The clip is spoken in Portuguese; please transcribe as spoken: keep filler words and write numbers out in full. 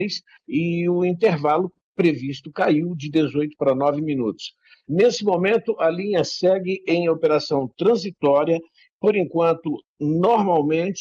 e o intervalo previsto caiu de dezoito para nove minutos. Nesse momento, a linha segue em operação transitória, por enquanto, normalmente,